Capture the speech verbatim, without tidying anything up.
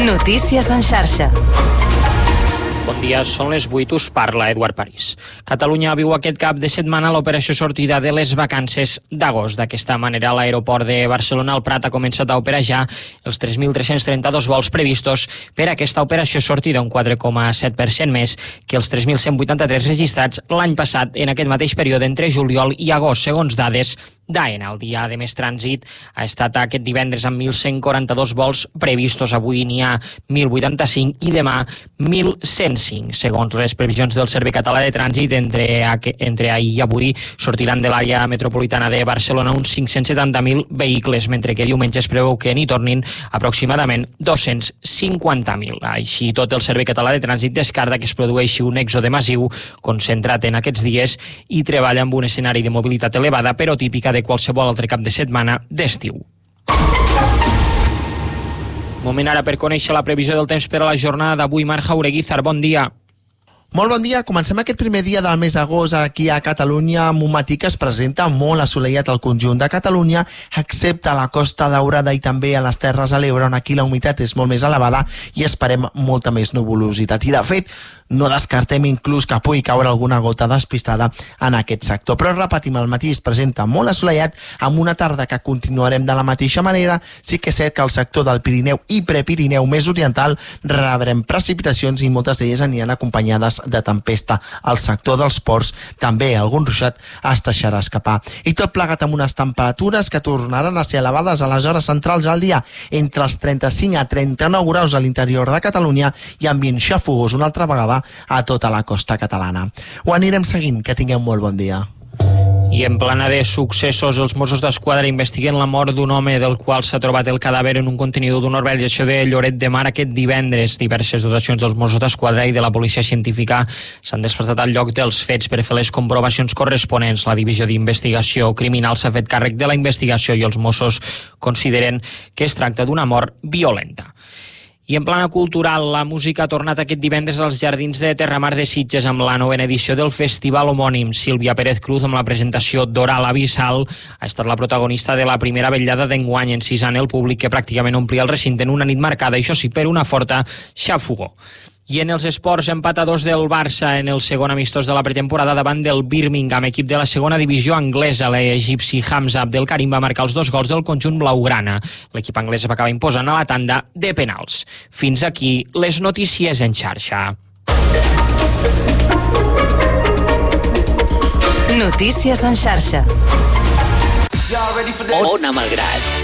Notícies en xarxa. Bon dia, són les vuit, us parla Eduard París. Catalunya viu aquest cap de setmana l'operació sortida de les vacances d'agost. D'aquesta manera, l'aeroport de Barcelona, el Prat, ha començat a operar ja els tres mil tres-cents trenta-dos vols previstos per aquesta operació sortida, un quatre coma set per cent més que els tres mil cent vuitanta-tres registrats l'any passat en aquest mateix període entre juliol i agost, segons dades d'AENA. El dia de més trànsit ha estat aquest divendres amb mil cent quaranta-dos vols previstos. Avui n'hi ha mil vuitanta-cinc i demà mil cent cinc. Segons les previsions del Servei Català de Trànsit, entre, entre ahir i avui sortiran de l'àrea metropolitana de Barcelona uns cinc-cents setanta mil vehicles, mentre que diumenge es preveu que n'hi tornin aproximadament dos-cents cinquanta mil. Així tot, el Servei Català de Trànsit descarta que es produeixi un èxode massiu concentrat en aquests dies i treballa amb un escenari de mobilitat elevada, però típica de qualsevol altre cap de setmana d'estiu. Moment ara per conèixer la previsió del temps per a la jornada d'avui. Marc Jaureguizar, bon dia. Molt bon dia. Comencem aquest primer dia del mes d'agost aquí a Catalunya amb un matí que es presenta molt assolellat al conjunt de Catalunya, excepte a la Costa Daurada i també a les Terres de l'Ebre, on aquí la humitat és molt més elevada i esperem molta més nuvolositat. I de fet, no descartem inclús que pugui caure alguna gota despistada en aquest sector. Però repetim, el matí es presenta molt assolellat amb una tarda que continuarem de la mateixa manera. Sí que és cert que al sector del Pirineu i Prepirineu més oriental rebrem precipitacions i moltes d'elles aniran acompanyades de tempesta. Al sector dels ports també algun ruixat es deixarà escapar. I tot plegat amb unes temperatures que tornaran a ser elevades a les hores centrals del dia, entre els trenta-cinc a trenta-nou graus a l'interior de Catalunya i ambient xafogós una altra vegada a tota la costa catalana. Ho anirem seguint, que tingueu molt bon dia. I en plana de successos, els Mossos d'Esquadra investiguen la mort d'un home del qual s'ha trobat el cadàver en un contenidor d'una urbanitzatció de Lloret de Mar aquest divendres. Diverses dotacions dels Mossos d'Esquadra i de la policia científica s'han desplaçat al lloc dels fets per fer les comprovacions corresponents. La divisió d'investigació criminal s'ha fet càrrec de la investigació i els Mossos consideren que es tracta d'una mort violenta. I en plana cultural, la música ha tornat aquest divendres als Jardins de Terramar de Sitges amb la novena edició del festival homònim. Sílvia Pérez Cruz, amb la presentació d'Oral Abissal, ha estat la protagonista de la primera vetllada d'enguany, encisant el públic que pràcticament omplia el recinte en una nit marcada, això sí, per una forta xafogor. I en els esports, empat a dos del Barça en el segon amistós de la pretemporada davant del Birmingham, equip de la segona divisió anglesa. L'egipci Hamza Abdelkarim va marcar els dos gols del conjunt blaugrana. L'equip anglès va acabar imposant a la tanda de penals. Fins aquí les notícies en xarxa. Notícies en xarxa. Ona Malgrat.